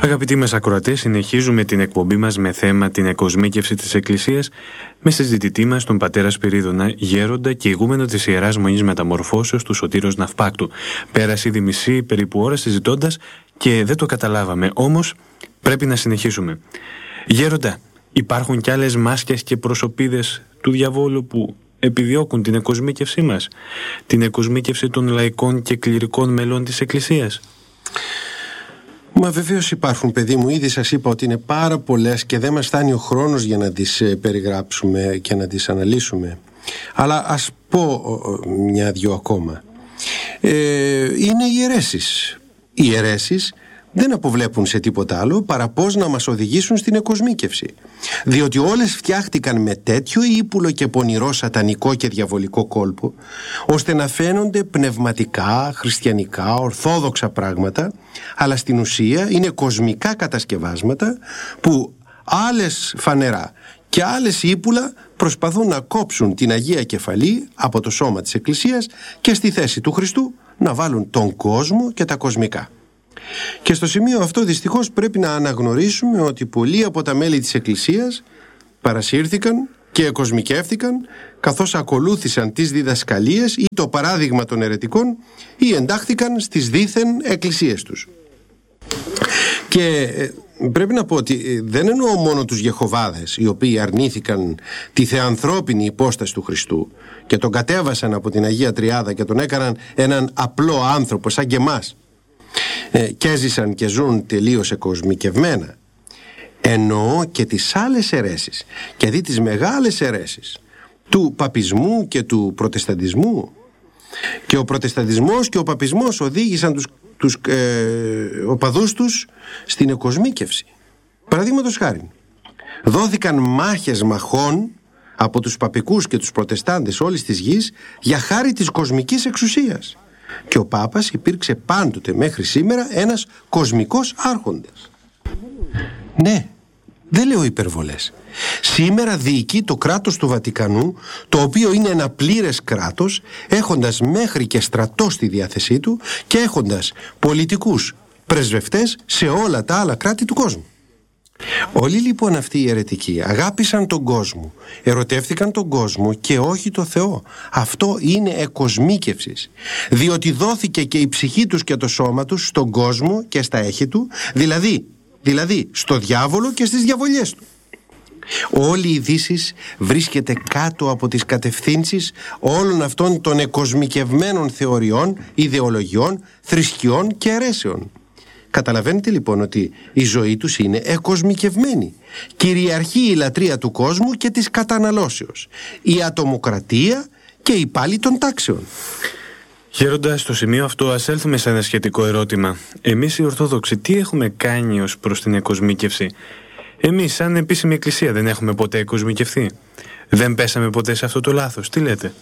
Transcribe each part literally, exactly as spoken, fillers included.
Αγαπητοί μας ακροατές, συνεχίζουμε την εκπομπή μας με θέμα την εκοσμίκευση της Εκκλησίας με συζητητή μας τον πατέρα Σπυρίδωνα, γέροντα και ηγούμενο της Ιεράς Μονής Μεταμορφώσεως του Σωτήρος Ναυπάκτου. Πέρασε ήδη μισή περίπου ώρα συζητώντας και δεν το καταλάβαμε, όμως πρέπει να συνεχίσουμε. Γέροντα, υπάρχουν κι άλλες μάσκες και προσωπίδες του διαβόλου που επιδιώκουν την εκοσμίκευσή μας, την εκοσμίκευση των λαϊκών και κληρικών μελών της Εκκλησίας? Μα βεβαίως υπάρχουν, παιδί μου. Ήδη σας είπα ότι είναι πάρα πολλές και δεν μας φτάνει ο χρόνος για να τις περιγράψουμε και να τις αναλύσουμε. Αλλά ας πω μια-δυο ακόμα. ε, Είναι οι αιρέσεις. Οι αιρέσεις δεν αποβλέπουν σε τίποτα άλλο παρά πώς να μας οδηγήσουν στην εκοσμίκευση. Διότι όλες φτιάχτηκαν με τέτοιο ύπουλο και πονηρό σατανικό και διαβολικό κόλπο, ώστε να φαίνονται πνευματικά, χριστιανικά, ορθόδοξα πράγματα, αλλά στην ουσία είναι κοσμικά κατασκευάσματα που άλλες φανερά και άλλες ύπουλα προσπαθούν να κόψουν την Αγία Κεφαλή από το σώμα της Εκκλησίας και στη θέση του Χριστού να βάλουν τον κόσμο και τα κοσμικά. Και στο σημείο αυτό δυστυχώς πρέπει να αναγνωρίσουμε ότι πολλοί από τα μέλη της Εκκλησίας παρασύρθηκαν και εκοσμικεύτηκαν καθώς ακολούθησαν τις διδασκαλίες ή το παράδειγμα των αιρετικών ή εντάχθηκαν στις δίθεν εκκλησίες τους. Και πρέπει να πω ότι δεν εννοώ μόνο τους Γεχοβάδες, οι οποίοι αρνήθηκαν τη θεανθρώπινη υπόσταση του Χριστού και τον κατέβασαν από την Αγία Τριάδα και τον έκαναν έναν απλό άνθρωπο σαν και εμάς, και έζησαν και ζουν τελείως εκοσμικευμένα. Εννοώ και τις άλλες αιρέσεις, και δει τις μεγάλες αιρέσεις του παπισμού και του προτεσταντισμού. Και ο προτεσταντισμός και ο παπισμός οδήγησαν τους, τους ε, οπαδούς τους στην εκοσμίκευση. Παραδείγματος χάρη, δόθηκαν μάχες μαχών από τους παπικούς και τους προτεστάντες όλης της γης για χάρη της κοσμικής εξουσίας. Και ο Πάπας υπήρξε πάντοτε μέχρι σήμερα ένας κοσμικός άρχοντας. Ναι, δεν λέω υπερβολές. Σήμερα διοικεί το κράτος του Βατικανού, το οποίο είναι ένα πλήρες κράτος, έχοντας μέχρι και στρατό στη διάθεσή του και έχοντας πολιτικούς πρεσβευτές σε όλα τα άλλα κράτη του κόσμου. Όλοι λοιπόν αυτοί οι αιρετικοί αγάπησαν τον κόσμο, ερωτεύτηκαν τον κόσμο και όχι το Θεό. Αυτό είναι εκοσμίκευσης, διότι δόθηκε και η ψυχή τους και το σώμα τους στον κόσμο και στα έχει του, δηλαδή, δηλαδή στο διάβολο και στις διαβολιές του. Όλη η Δύσης βρίσκεται κάτω από τις κατευθύνσεις όλων αυτών των εκοσμικευμένων θεωριών, ιδεολογιών, θρησκειών και αιρέσεων. Καταλαβαίνετε λοιπόν ότι η ζωή τους είναι εκοσμικευμένη. Κυριαρχεί η λατρεία του κόσμου και της καταναλώσεως, η ατομοκρατία και η πάλη των τάξεων. Γέροντα, στο σημείο αυτό ας έλθουμε σε ένα σχετικό ερώτημα. Εμείς οι Ορθόδοξοι τι έχουμε κάνει ως προς την εκοσμίκευση? Εμείς σαν επίσημη εκκλησία δεν έχουμε ποτέ εκοσμικευθεί? Δεν πέσαμε ποτέ σε αυτό το λάθος? Τι λέτε?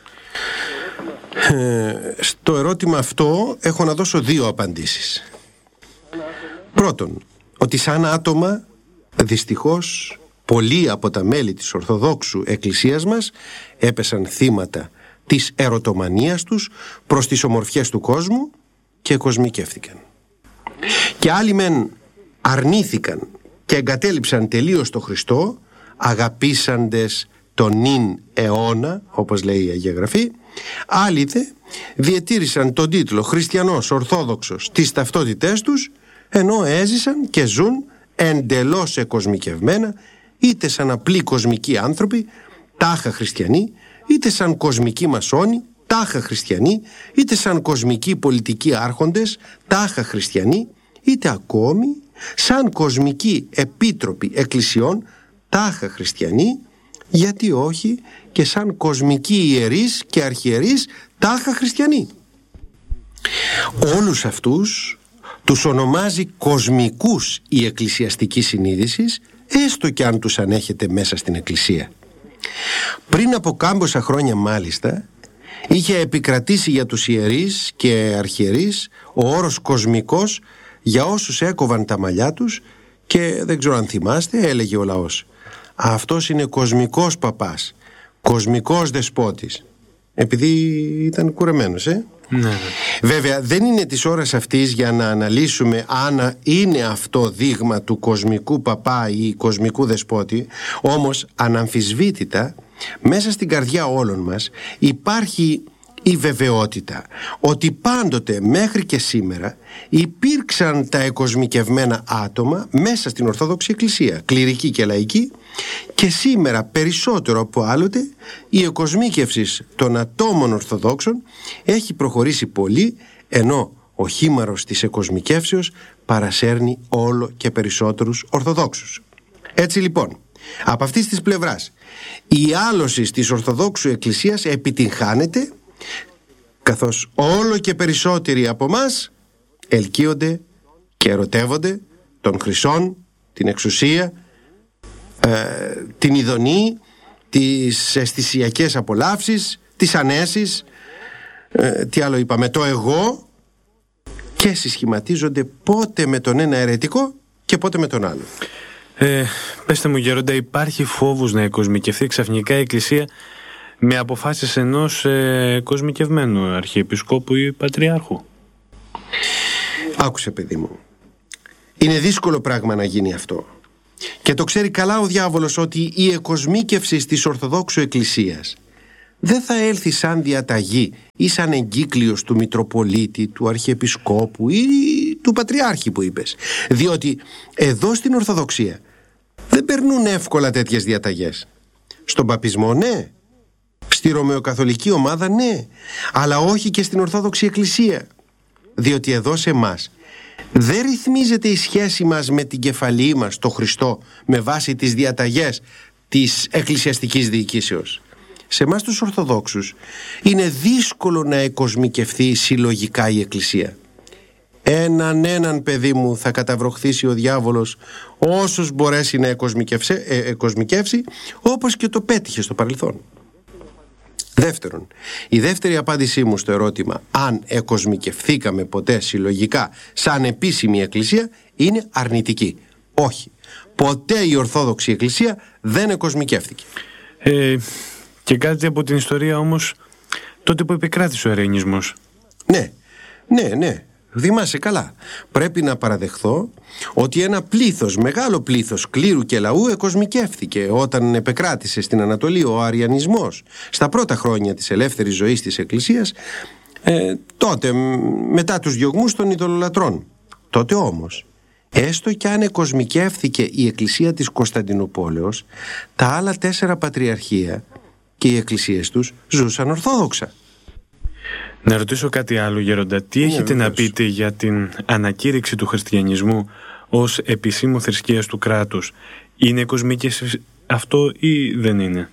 Ε, στο ερώτημα αυτό έχω να δώσω δύο απαντήσεις. Πρώτον, ότι σαν άτομα δυστυχώς πολλοί από τα μέλη της Ορθοδόξου Εκκλησίας μας έπεσαν θύματα της ερωτομανίας τους προς τις ομορφιές του κόσμου και εκοσμικεύτηκαν. Και άλλοι μεν αρνήθηκαν και εγκατέλειψαν τελείως τον Χριστό, αγαπήσαντες τον νυν αιώνα, όπως λέει η Αγία Γραφή. Άλλοι δε διατήρησαν τον τίτλο Χριστιανός Ορθόδοξος τις ταυτότητές τους, ενώ έζησαν και ζουν εντελώς εκοσμικευμένα, είτε σαν απλοί κοσμικοί άνθρωποι, τάχα χριστιανοί, είτε σαν κοσμικοί μασόνοι, τάχα χριστιανοί, είτε σαν κοσμικοί πολιτικοί άρχοντες, τάχα χριστιανοί, είτε ακόμη σαν κοσμικοί επίτροποι εκκλησιών, τάχα χριστιανοί, γιατί όχι και σαν κοσμικοί ιερείς και αρχιερείς, τάχα χριστιανοί. Όλους αυτούς τους ονομάζει κοσμικούς η εκκλησιαστική συνείδηση, έστω κι αν τους ανέχεται μέσα στην εκκλησία. Πριν από κάμποσα χρόνια μάλιστα είχε επικρατήσει για τους ιερείς και αρχιερείς ο όρος κοσμικός για όσους έκοβαν τα μαλλιά τους και δεν ξέρω αν θυμάστε, έλεγε ο λαός, αυτός είναι κοσμικός παπάς, κοσμικός δεσπότης, επειδή ήταν κουρεμένος, ε? Ναι. Βέβαια δεν είναι της ώρας αυτής για να αναλύσουμε αν είναι αυτό δείγμα του κοσμικού παπά ή κοσμικού δεσπότη, όμως αναμφισβήτητα μέσα στην καρδιά όλων μας υπάρχει η βεβαιότητα ότι πάντοτε μέχρι και σήμερα υπήρξαν τα εκοσμικευμένα άτομα μέσα στην Ορθόδοξη Εκκλησία, κληρική και λαϊκή, και σήμερα περισσότερο από άλλοτε η εκοσμίκευση των ατόμων Ορθοδόξων έχει προχωρήσει πολύ, ενώ ο χήμαρος της εκοσμικεύσεως παρασέρνει όλο και περισσότερους Ορθοδόξους. Έτσι λοιπόν, από αυτής της πλευράς η άλωση της Ορθοδόξου Εκκλησίας επιτυγχάνεται, καθώς όλο και περισσότεροι από μας ελκύονται και ερωτεύονται τον χρυσόν, την εξουσία, ε, την ειδονή, τις αισθησιακές απολαύσεις, τις ανέσεις, ε, τι άλλο είπαμε, το εγώ, και συσχηματίζονται πότε με τον ένα αιρετικό και πότε με τον άλλο. Ε, πέστε μου γέροντα, υπάρχει φόβος να εκοσμικευθεί ξαφνικά η Εκκλησία με αποφάσεις ενός ε, κοσμικευμένου αρχιεπισκόπου ή πατριάρχου? Άκουσε παιδί μου, είναι δύσκολο πράγμα να γίνει αυτό, και το ξέρει καλά ο διάβολος ότι η εκοσμίκευση της Ορθοδόξου Εκκλησίας δεν θα έλθει σαν διαταγή ή σαν εγκύκλιος του Μητροπολίτη, του Αρχιεπισκόπου ή του Πατριάρχη που είπες, διότι εδώ στην Ορθοδοξία δεν περνούν εύκολα τέτοιες διαταγές. Στον παπισμό ναι, στη Ρωμαιοκαθολική ομάδα ναι, αλλά όχι και στην Ορθόδοξη Εκκλησία, διότι εδώ σε εμάς δεν ρυθμίζεται η σχέση μας με την κεφαλή μας, το Χριστό, με βάση τις διαταγές της εκκλησιαστικής διοικήσεως. Σε εμάς τους Ορθοδόξους είναι δύσκολο να εκοσμικευθεί συλλογικά η Εκκλησία. Έναν έναν παιδί μου θα καταβροχθήσει ο διάβολος όσους μπορέσει να εκοσμικεύσει, όπως και το πέτυχε στο παρελθόν. Δεύτερον, η δεύτερη απάντησή μου στο ερώτημα αν εκοσμικευθήκαμε ποτέ συλλογικά σαν επίσημη Εκκλησία είναι αρνητική. Όχι, ποτέ η Ορθόδοξη Εκκλησία δεν εκοσμικεύτηκε. Ε, και κάτι από την ιστορία όμως, τότε που επικράτησε ο αιρεινισμός. Ναι, ναι, ναι. Θυμάσαι καλά. Πρέπει να παραδεχθώ ότι ένα πλήθος, μεγάλο πλήθος κλήρου και λαού εκοσμικεύθηκε όταν επεκράτησε στην Ανατολή ο αριανισμός στα πρώτα χρόνια της ελεύθερης ζωής της Εκκλησίας, ε, τότε μετά τους διωγμούς των ειδωλολατρών. Τότε όμως, έστω κι αν εκοσμικεύθηκε η Εκκλησία της Κωνσταντινούπολεως, τα άλλα τέσσερα πατριαρχία και οι εκκλησίες τους ζούσαν ορθόδοξα. Να ρωτήσω κάτι άλλο γέροντα, τι ναι, έχετε βεβαίως. να πείτε για την ανακήρυξη του χριστιανισμού ως επισήμου θρησκείας του κράτους? Είναι κοσμίκευση αυτό ή δεν είναι?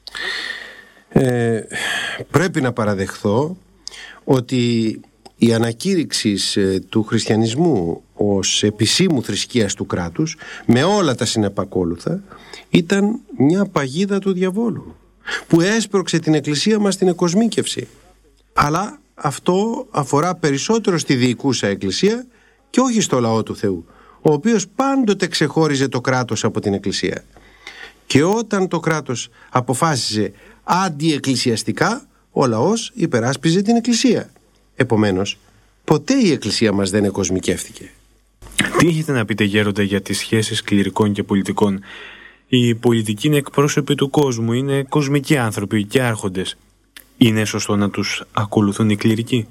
Ε, πρέπει να παραδεχθώ ότι η ανακήρυξη του χριστιανισμού ως επισήμου θρησκείας του κράτους με όλα τα συνεπακόλουθα ήταν μια παγίδα του διαβόλου που έσπρωξε την Εκκλησία μας στην εκοσμίκευση. Αλλά αυτό αφορά περισσότερο στη διοικούσα Εκκλησία και όχι στο λαό του Θεού, ο οποίος πάντοτε ξεχώριζε το κράτος από την Εκκλησία. Και όταν το κράτος αποφάσισε αντιεκκλησιαστικά, ο λαός υπεράσπιζε την Εκκλησία. Επομένως, ποτέ η Εκκλησία μας δεν εκοσμικεύτηκε. Τι έχετε να πείτε γέροντα για τις σχέσεις κληρικών και πολιτικών? Οι πολιτικοί είναι εκπρόσωποι του κόσμου, είναι κοσμικοί άνθρωποι και άρχοντες. Είναι σωστό να τους ακολουθούν οι κληρικοί?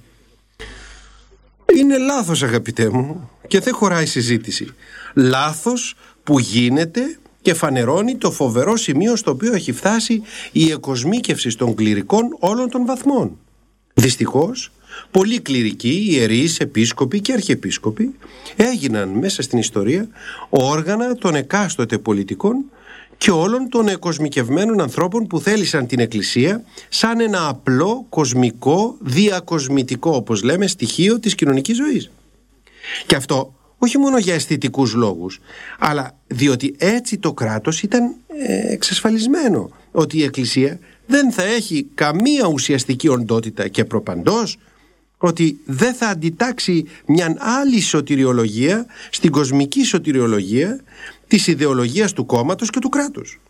Είναι λάθος αγαπητέ μου και δεν χωράει συζήτηση. Λάθος που γίνεται και φανερώνει το φοβερό σημείο στο οποίο έχει φτάσει η εκοσμίκευση των κληρικών όλων των βαθμών. Δυστυχώς, πολλοί κληρικοί, ιερείς, επίσκοποι και αρχιεπίσκοποι έγιναν μέσα στην ιστορία όργανα των εκάστοτε πολιτικών και όλων των εκοσμικευμένων ανθρώπων που θέλησαν την Εκκλησία σαν ένα απλό, κοσμικό, διακοσμητικό, όπως λέμε, στοιχείο της κοινωνικής ζωής. Και αυτό όχι μόνο για αισθητικούς λόγους, αλλά διότι έτσι το κράτος ήταν ε, εξασφαλισμένο ότι η Εκκλησία δεν θα έχει καμία ουσιαστική οντότητα και προπαντός ότι δεν θα αντιτάξει μια άλλη σωτηριολογία στην κοσμική σωτηριολογία της ιδεολογίας του κόμματος και του κράτους.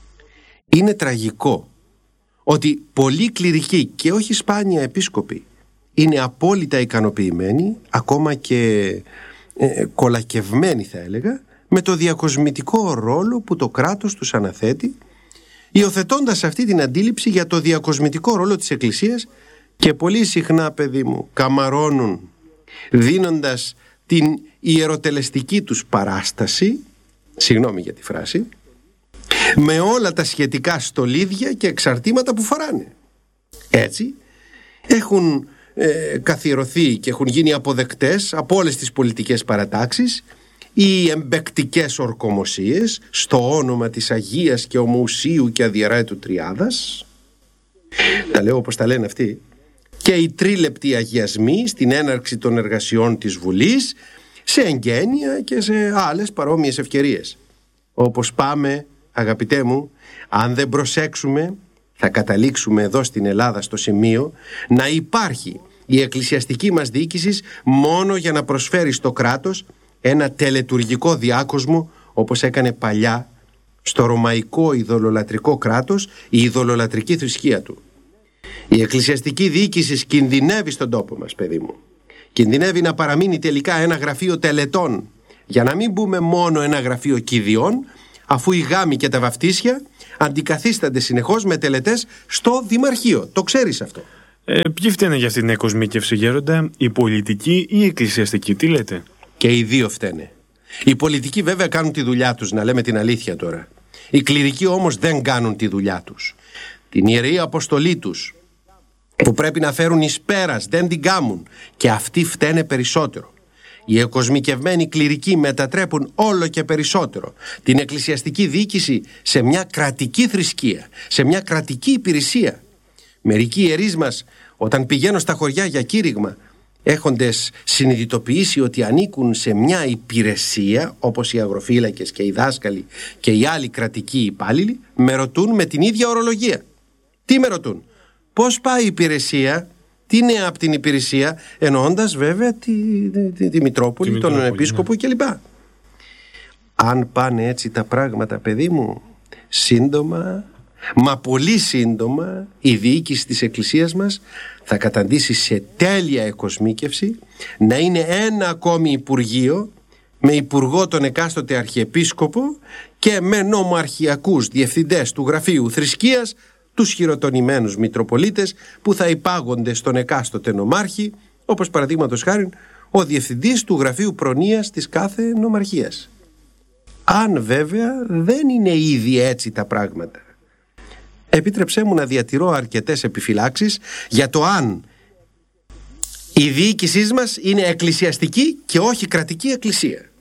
Είναι τραγικό ότι πολλοί κληρικοί και όχι σπάνια επίσκοποι είναι απόλυτα ικανοποιημένοι, ακόμα και ε, κολακευμένοι θα έλεγα, με το διακοσμητικό ρόλο που το κράτος τους αναθέτει, υιοθετώντας αυτή την αντίληψη για το διακοσμητικό ρόλο της Εκκλησίας, και πολύ συχνά, παιδί μου, καμαρώνουν δίνοντας την ιεροτελεστική τους παράσταση, συγγνώμη για τη φράση, με όλα τα σχετικά στολίδια και εξαρτήματα που φοράνε. Έτσι έχουν ε, καθιερωθεί και έχουν γίνει αποδεκτές από όλες τις πολιτικές παρατάξεις οι εμπεκτικές ορκομοσίες στο όνομα της Αγίας και Ομοουσίου και Αδιαρέτου Τριάδας, τα λέω όπως τα λένε αυτοί, και οι τρίλεπτοι αγιασμοί στην έναρξη των εργασιών της Βουλής, σε εγγένεια και σε άλλες παρόμοιες ευκαιρίες. Όπως πάμε, αγαπητέ μου, αν δεν προσέξουμε, θα καταλήξουμε εδώ στην Ελλάδα στο σημείο να υπάρχει η εκκλησιαστική μας διοίκηση μόνο για να προσφέρει στο κράτος ένα τελετουργικό διάκοσμο, όπως έκανε παλιά στο ρωμαϊκό ειδωλολατρικό κράτος η ειδωλολατρική θρησκεία του. Η εκκλησιαστική διοίκηση κινδυνεύει στον τόπο μας, παιδί μου. Κινδυνεύει να παραμείνει τελικά ένα γραφείο τελετών, για να μην πούμε μόνο ένα γραφείο κηδιών, αφού οι γάμοι και τα βαφτίσια αντικαθίστανται συνεχώς με τελετές στο Δημαρχείο. Το ξέρεις αυτό? Ε, ποιοι φταίνε για αυτήν την εκοσμίκευση, γέροντα, η πολιτική ή η εκκλησιαστική, τι λέτε? Και οι δύο φταίνε. Οι πολιτικοί βέβαια κάνουν τη δουλειά τους, να λέμε την αλήθεια τώρα. Οι κληρικοί όμως δεν κάνουν τη δουλειά τους. Την ιερή αποστολή τους, που πρέπει να φέρουν εις πέρας, δεν την κάνουν, και αυτοί φταίνε περισσότερο. Οι εκοσμικευμένοι κληρικοί μετατρέπουν όλο και περισσότερο την εκκλησιαστική διοίκηση σε μια κρατική θρησκεία, σε μια κρατική υπηρεσία. Μερικοί ιερείς μας, όταν πηγαίνουν στα χωριά για κήρυγμα, έχοντες συνειδητοποιήσει ότι ανήκουν σε μια υπηρεσία, όπως οι αγροφύλακες και οι δάσκαλοι και οι άλλοι κρατικοί υπάλληλοι, με ρωτούν με την ίδια ορολογία. Τι με ρωτούν? Πώς πάει η υπηρεσία? Τι νέα από την υπηρεσία? Εννοώντας βέβαια τη, τη, τη, τη Μητρόπολη, τη τον Μητρόπολη, Επίσκοπο, ναι, κλπ. Αν πάνε έτσι τα πράγματα, παιδί μου, σύντομα, μα πολύ σύντομα, η διοίκηση της Εκκλησίας μας θα καταντήσει σε τέλεια εκοσμίκευση, να είναι ένα ακόμη Υπουργείο, με υπουργό τον εκάστοτε Αρχιεπίσκοπο και με νομοαρχιακούς διευθυντές του Γραφείου Θρησκείας, τους χειροτονημένους Μητροπολίτες που θα υπάγονται στον εκάστοτε νομάρχη, όπως παραδείγματος χάριν ο διευθυντής του Γραφείου Προνοίας της κάθε νομαρχίας. Αν βέβαια δεν είναι ήδη έτσι τα πράγματα. Επίτρεψέ μου να διατηρώ αρκετές επιφυλάξεις για το αν η διοίκησή μας είναι εκκλησιαστική και όχι κρατική εκκλησία.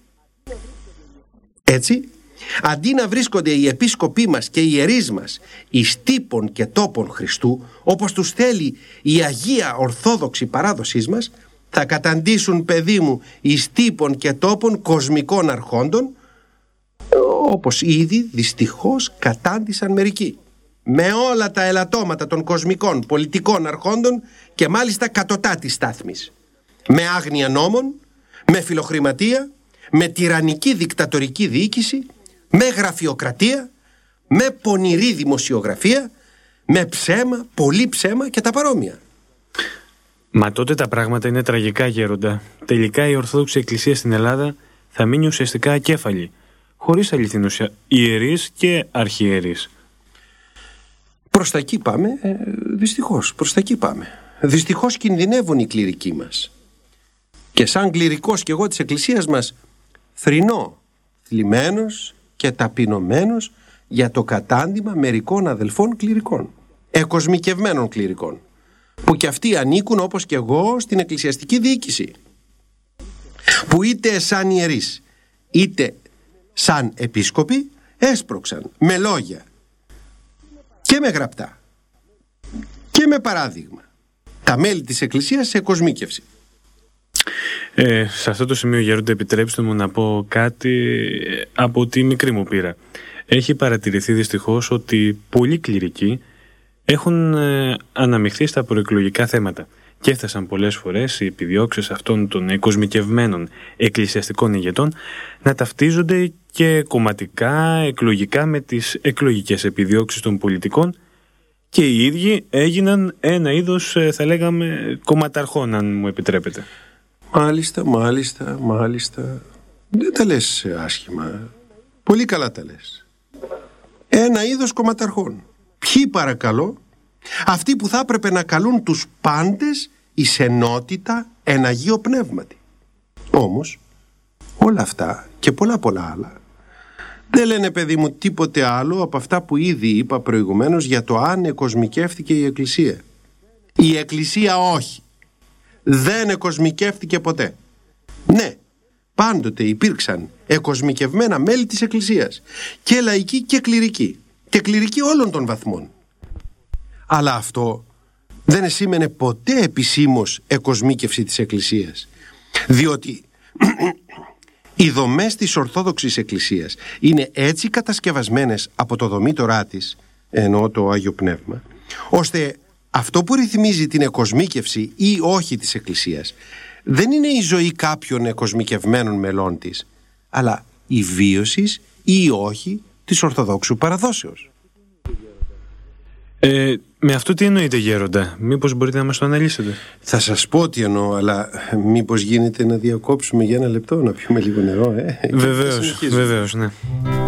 Έτσι, αντί να βρίσκονται οι επίσκοποι μας και οι ιερείς μας εις τύπων και τόπων Χριστού, όπως τους θέλει η Αγία Ορθόδοξη παράδοσής μας, θα καταντήσουν, παιδί μου, εις τύπων και τόπων κοσμικών αρχόντων, όπως ήδη δυστυχώς κατάντησαν μερικοί, με όλα τα ελαττώματα των κοσμικών πολιτικών αρχόντων και μάλιστα κατωτά της στάθμης, με άγνοια νόμων, με φιλοχρηματία, με τυραννική δικτατορική διοίκηση, με γραφειοκρατία, με πονηρή δημοσιογραφία, με ψέμα, πολύ ψέμα και τα παρόμοια. Μα τότε τα πράγματα είναι τραγικά, γέροντα. Τελικά η Ορθόδοξη Εκκλησία στην Ελλάδα θα μείνει ουσιαστικά ακέφαλη, χωρίς αληθινούς ιερείς και αρχιερείς. Προς τα εκεί πάμε, ε, δυστυχώς, προς τα εκεί πάμε. Δυστυχώς κινδυνεύουν οι κληρικοί μας. Και σαν κληρικός κι εγώ της Εκκλησίας μας, θρηνώ, θλιμμένος και ταπεινωμένος για το κατάντημα μερικών αδελφών κληρικών, εκοσμικευμένων κληρικών, που κι αυτοί ανήκουν όπως και εγώ στην εκκλησιαστική διοίκηση, που είτε σαν ιερείς είτε σαν επίσκοποι έσπρωξαν με λόγια και με γραπτά και με παράδειγμα τα μέλη της Εκκλησίας σε εκοσμίκευση. Ε, σε αυτό το σημείο, γέροντα, επιτρέψτε μου να πω κάτι από τη μικρή μου πείρα. Έχει παρατηρηθεί δυστυχώς ότι πολλοί κληρικοί έχουν ε, αναμειχθεί στα προεκλογικά θέματα και έφτασαν πολλές φορές οι επιδιώξεις αυτών των εκοσμικευμένων εκκλησιαστικών ηγετών να ταυτίζονται και κομματικά, εκλογικά με τις εκλογικές επιδιώξεις των πολιτικών και οι ίδιοι έγιναν ένα είδος, θα λέγαμε, κομματαρχών, αν μου επιτρέπετε. Μάλιστα, μάλιστα, μάλιστα. Δεν τα λες άσχημα. Πολύ καλά τα λες. Ένα είδος κομματαρχών. Ποιοι παρακαλώ? Αυτοί που θα έπρεπε να καλούν τους πάντες εις ενότητα εν Αγίο Πνεύματι. Όμως όλα αυτά και πολλά πολλά άλλα δεν λένε, παιδί μου, τίποτε άλλο από αυτά που ήδη είπα προηγουμένως για το αν εκοσμικεύτηκε η Εκκλησία. Η Εκκλησία όχι. Δεν εκοσμικεύτηκε ποτέ. Ναι, πάντοτε υπήρξαν εκοσμικευμένα μέλη της Εκκλησίας, και λαϊκοί και κληρικοί, και κληρικοί όλων των βαθμών. Αλλά αυτό δεν σήμαινε ποτέ επισήμως εκοσμίκευση της Εκκλησίας, διότι οι δομές της Ορθόδοξης Εκκλησίας είναι έτσι κατασκευασμένες από το δομήτωρά της, εννοώ το Άγιο Πνεύμα, ώστε αυτό που ρυθμίζει την εκοσμίκευση ή όχι της Εκκλησίας δεν είναι η ζωή κάποιων εκοσμικευμένων μελών της, αλλά η βίωση ή όχι της Ορθοδόξου παραδόσεως. Ε, με αυτό τι εννοείτε, γέροντα? Μήπως μπορείτε να μας το αναλύσετε? Θα σας πω τι εννοώ, αλλά μήπως γίνεται να διακόψουμε για ένα λεπτό, να πιούμε λίγο νερό, ε? Βεβαίως, βεβαίως, ναι.